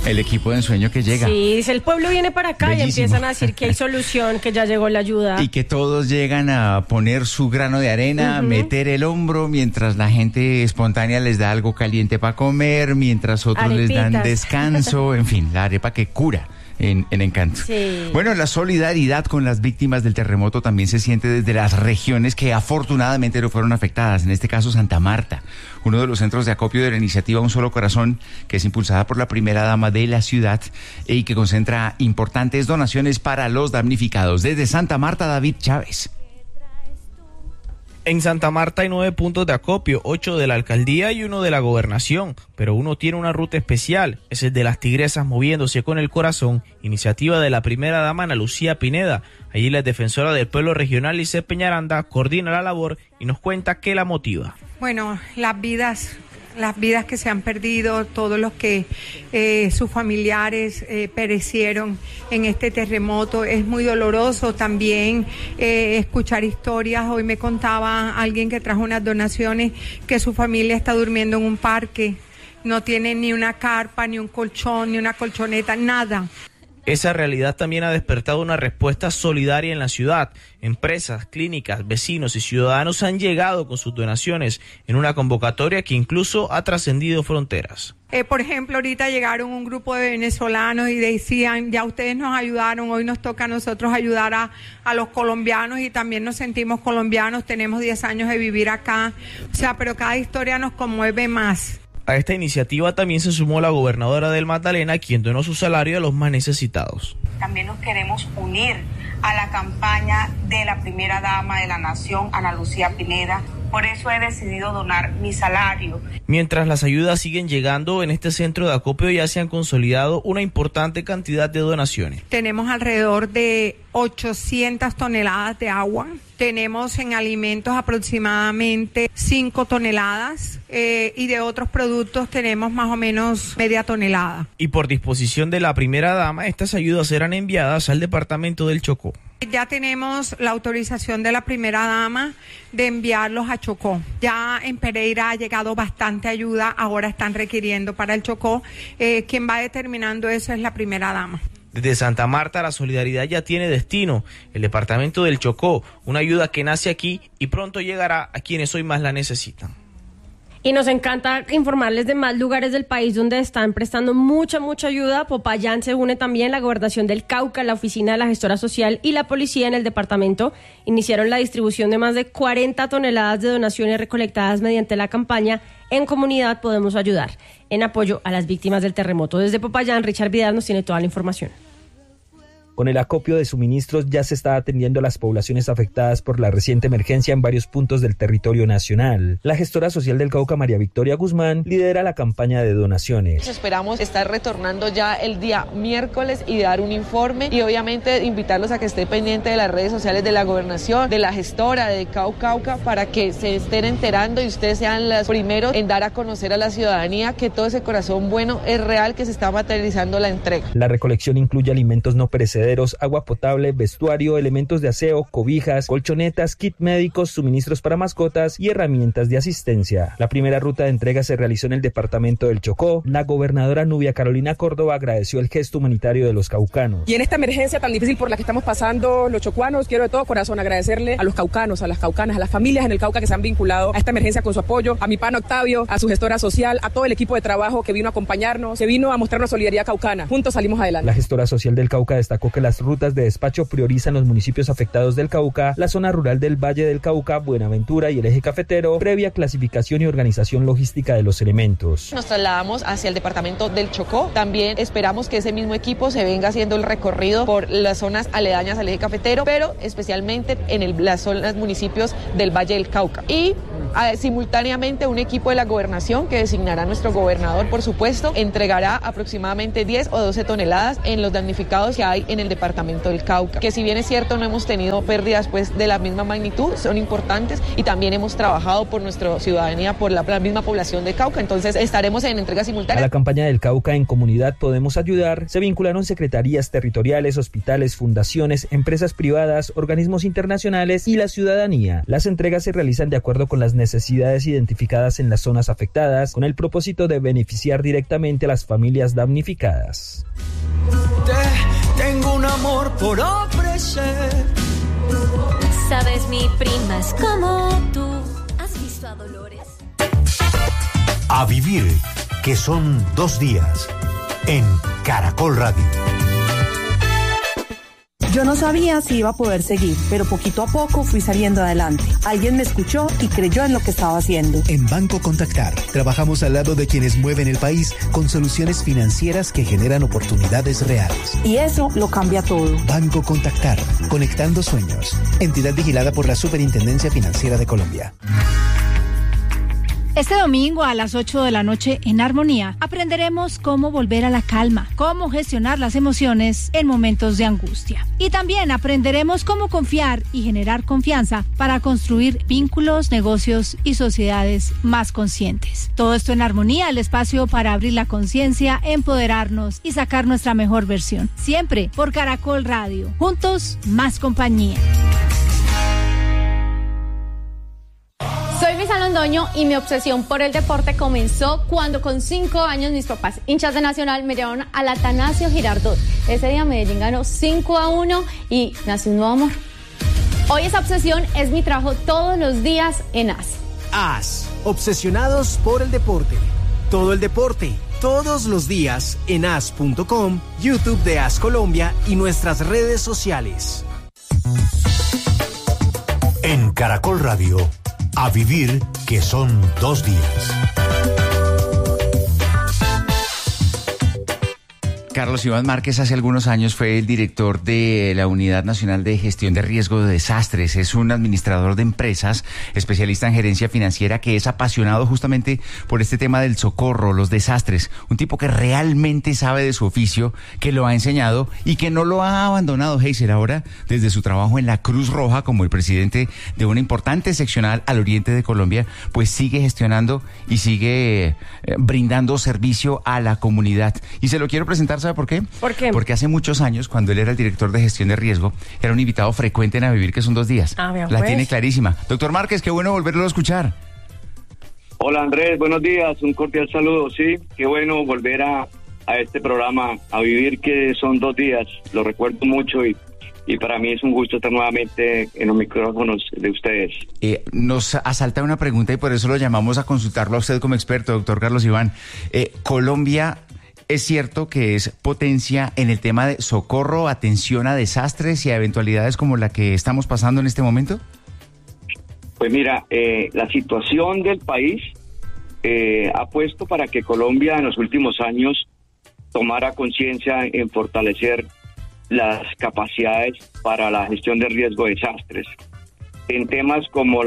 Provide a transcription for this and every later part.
El equipo de ensueño que llega. Sí, dice, el pueblo viene para acá. Bellísimo. Y empiezan a decir que hay solución, que ya llegó la ayuda. Y que todos llegan a poner su grano de arena, a meter el hombro, mientras la gente espontánea les da algo caliente para comer, mientras otros les dan descanso, en fin, la arepa que cura. En Encanto. Sí. Bueno, la solidaridad con las víctimas del terremoto también se siente desde las regiones que afortunadamente no fueron afectadas, en este caso Santa Marta, uno de los centros de acopio de la iniciativa Un Solo Corazón, que es impulsada por la primera dama de la ciudad y que concentra importantes donaciones para los damnificados. Desde Santa Marta, David Chávez. En Santa Marta hay 9 puntos de acopio, 8 de la alcaldía y 1 de la gobernación, pero uno tiene una ruta especial, es el de las Tigresas Moviéndose con el Corazón, iniciativa de la primera dama Ana Lucía Pineda. Allí la defensora del pueblo regional Lice Peñaranda coordina la labor y nos cuenta qué la motiva. Bueno, las vidas que se han perdido, todos los que sus familiares perecieron en este terremoto, es muy doloroso también escuchar historias. Hoy me contaba alguien que trajo unas donaciones que su familia está durmiendo en un parque, no tiene ni una carpa, ni un colchón, ni una colchoneta, nada. Esa realidad también ha despertado una respuesta solidaria en la ciudad. Empresas, clínicas, vecinos y ciudadanos han llegado con sus donaciones en una convocatoria que incluso ha trascendido fronteras. Por ejemplo, ahorita llegaron un grupo de venezolanos y decían, ya ustedes nos ayudaron, hoy nos toca a nosotros ayudar a los colombianos y también nos sentimos colombianos, tenemos 10 años de vivir acá, o sea, pero cada historia nos conmueve más. A esta iniciativa también se sumó la gobernadora del Magdalena, quien donó su salario a los más necesitados. También nos queremos unir a la campaña de la primera dama de la nación, Ana Lucía Pineda. Por eso he decidido donar mi salario. Mientras las ayudas siguen llegando, en este centro de acopio ya se han consolidado una importante cantidad de donaciones. Tenemos alrededor de 800 toneladas de agua. Tenemos en alimentos aproximadamente 5 toneladas y de otros productos tenemos más o menos media tonelada. Y por disposición de la primera dama, estas ayudas serán enviadas al departamento del Chocó. Ya tenemos la autorización de la primera dama de enviarlos a Chocó. Ya en Pereira ha llegado bastante ayuda, ahora están requiriendo para el Chocó. Quien va determinando eso es la primera dama. Desde Santa Marta la solidaridad ya tiene destino, el departamento del Chocó, una ayuda que nace aquí y pronto llegará a quienes hoy más la necesitan. Y nos encanta informarles de más lugares del país donde están prestando mucha ayuda. Popayán se une también, la Gobernación del Cauca, la Oficina de la Gestora Social y la Policía en el departamento iniciaron la distribución de más de 40 toneladas de donaciones recolectadas mediante la campaña En Comunidad Podemos Ayudar, en apoyo a las víctimas del terremoto. Desde Popayán, Richard Vidal nos tiene toda la información. Con el acopio de suministros ya se está atendiendo a las poblaciones afectadas por la reciente emergencia en varios puntos del territorio nacional. La gestora social del Cauca, María Victoria Guzmán, lidera la campaña de donaciones. Esperamos estar retornando ya el día miércoles y dar un informe y obviamente invitarlos a que estén pendientes de las redes sociales de la gobernación, de la gestora de Cauca, para que se estén enterando y ustedes sean los primeros en dar a conocer a la ciudadanía que todo ese corazón bueno es real, que se está materializando la entrega. La recolección incluye alimentos no perecederos, agua potable, vestuario, elementos de aseo, cobijas, colchonetas, kit médicos, suministros para mascotas y herramientas de asistencia. La primera ruta de entrega se realizó en el departamento del Chocó. La gobernadora Nubia Carolina Córdoba agradeció el gesto humanitario de los caucanos. Y en esta emergencia tan difícil por la que estamos pasando los chocuanos, quiero de todo corazón agradecerle a los caucanos, a las caucanas, a las familias en el Cauca que se han vinculado a esta emergencia con su apoyo, a mi pana Octavio, a su gestora social, a todo el equipo de trabajo que vino a acompañarnos, que vino a mostrarnos solidaridad caucana. Juntos salimos adelante. La gestora social del Cauca destacó que las rutas de despacho priorizan los municipios afectados del Cauca, la zona rural del Valle del Cauca, Buenaventura y el eje cafetero, previa clasificación y organización logística de los elementos. Nos trasladamos hacia el departamento del Chocó. También esperamos que ese mismo equipo se venga haciendo el recorrido por las zonas aledañas al eje cafetero, pero especialmente en las zonas municipios del Valle del Cauca. Y simultáneamente un equipo de la gobernación que designará nuestro gobernador, por supuesto, entregará aproximadamente 10 o 12 toneladas en los damnificados que hay en el departamento del Cauca, que si bien es cierto no hemos tenido pérdidas pues de la misma magnitud, son importantes y también hemos trabajado por nuestra ciudadanía, por la misma población de Cauca, entonces estaremos en entrega simultánea. A la campaña del Cauca En Comunidad Podemos Ayudar se vincularon secretarías territoriales, hospitales, fundaciones, empresas privadas, organismos internacionales y la ciudadanía. Las entregas se realizan de acuerdo con las necesidades identificadas en las zonas afectadas, con el propósito de beneficiar directamente a las familias damnificadas. Tengo un amor por ofrecer. Sabes, mi prima es como tú. ¿Has visto a Dolores? A vivir, que son 2 días, en Caracol Radio. Yo no sabía si iba a poder seguir, pero poquito a poco fui saliendo adelante. Alguien me escuchó y creyó en lo que estaba haciendo. En Banco Contactar, trabajamos al lado de quienes mueven el país con soluciones financieras que generan oportunidades reales. Y eso lo cambia todo. Banco Contactar, conectando sueños. Entidad vigilada por la Superintendencia Financiera de Colombia. Este domingo a las 8 de la noche en Armonía aprenderemos cómo volver a la calma, cómo gestionar las emociones en momentos de angustia. Y también aprenderemos cómo confiar y generar confianza para construir vínculos, negocios y sociedades más conscientes. Todo esto en Armonía, el espacio para abrir la conciencia, empoderarnos y sacar nuestra mejor versión. Siempre por Caracol Radio. Juntos, más compañía. Soy Luisa Londoño y mi obsesión por el deporte comenzó cuando con 5 años mis papás, hinchas de Nacional, me llevaron al Atanasio Girardot. Ese día Medellín ganó 5-1 y nació un nuevo amor. Hoy esa obsesión es mi trabajo todos los días en AS. AS, obsesionados por el deporte. Todo el deporte, todos los días en as.com, YouTube de AS Colombia y nuestras redes sociales. En Caracol Radio. A vivir, que son 2 días. Carlos Iván Márquez hace algunos años fue el director de la Unidad Nacional de Gestión de Riesgo de Desastres. Es un administrador de empresas, especialista en gerencia financiera, que es apasionado justamente por este tema del socorro, los desastres. Un tipo que realmente sabe de su oficio, que lo ha enseñado y que no lo ha abandonado. Heiser, ahora desde su trabajo en la Cruz Roja como el presidente de una importante seccional al oriente de Colombia, pues sigue gestionando y sigue brindando servicio a la comunidad. Y se lo quiero presentar. ¿Sabe por qué? ¿Por qué? Porque hace muchos años, cuando él era el director de gestión de riesgo, era un invitado frecuente en A Vivir, que son 2 días. La tiene clarísima. Doctor Márquez, qué bueno volverlo a escuchar. Hola Andrés, buenos días, un cordial saludo. Sí, qué bueno volver a este programa, A Vivir, que son 2 días. Lo recuerdo mucho y para mí es un gusto estar nuevamente en los micrófonos de ustedes. Nos asalta una pregunta y por eso lo llamamos a consultarlo a usted como experto, doctor Carlos Iván. Colombia... ¿Es cierto que es potencia en el tema de socorro, atención a desastres y a eventualidades como la que estamos pasando en este momento? Pues mira, la situación del país ha puesto para que Colombia en los últimos años tomara conciencia en fortalecer las capacidades para la gestión de riesgo de desastres. En temas como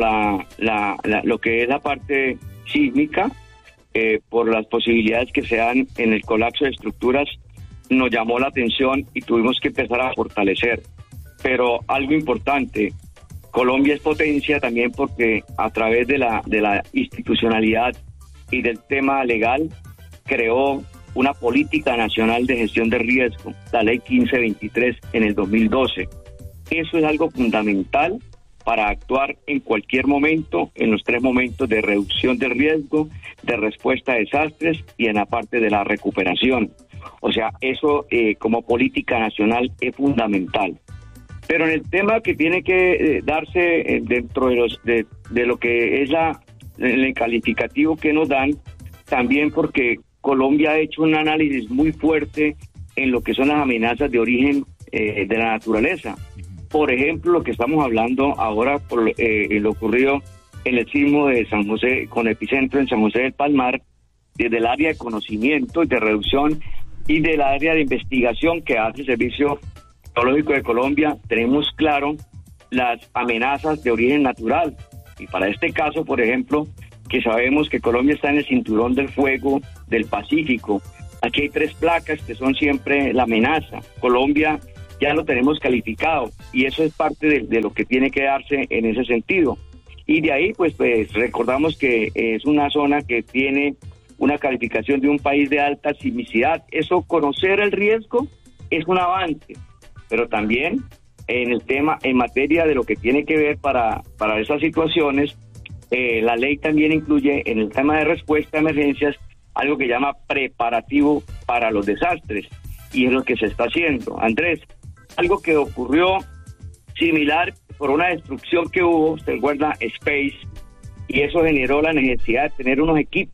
lo que es la parte sísmica, por las posibilidades que se dan en el colapso de estructuras, nos llamó la atención y tuvimos que empezar a fortalecer. Pero algo importante, Colombia es potencia también porque a través de la institucionalidad y del tema legal creó una política nacional de gestión de riesgo, la ley 1523 en el 2012. Eso es algo fundamental para actuar en cualquier momento, en los 3 momentos de reducción del riesgo, de respuesta a desastres y en la parte de la recuperación. O sea, eso como política nacional es fundamental. Pero en el tema que tiene que darse dentro de lo que es el calificativo que nos dan, también porque Colombia ha hecho un análisis muy fuerte en lo que son las amenazas de origen de la naturaleza. Por ejemplo, lo que estamos hablando ahora por lo ocurrido en el sismo de San José, con epicentro en San José del Palmar, desde el área de conocimiento y de reducción y del área de investigación que hace el Servicio Geológico de Colombia, tenemos claro las amenazas de origen natural. Y para este caso, por ejemplo, que sabemos que Colombia está en el cinturón del fuego del Pacífico. Aquí hay 3 placas que son siempre la amenaza. Colombia ya lo tenemos calificado y eso es parte de lo que tiene que darse en ese sentido. Y de ahí pues recordamos que es una zona que tiene una calificación de un país de alta sismicidad. Eso, conocer el riesgo es un avance, pero también en el tema, en materia de lo que tiene que ver para esas situaciones, la ley también incluye en el tema de respuesta a emergencias algo que llama preparativo para los desastres, y es lo que se está haciendo. Andrés, algo que ocurrió similar por una destrucción que hubo, se recuerda, Space, y eso generó la necesidad de tener unos equipos